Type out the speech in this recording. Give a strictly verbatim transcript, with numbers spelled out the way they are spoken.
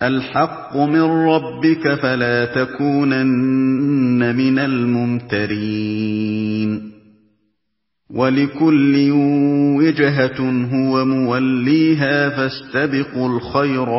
الْحَقُّ مِن رَّبِّكَ فَلَا تَكُونَنَّ مِنَ الْمُمْتَرِينَ وَلِكُلٍّ وِجْهَةٌ هُوَ مُوَلِّيهَا فَاسْتَبِقُوا الْخَيْرَاتِ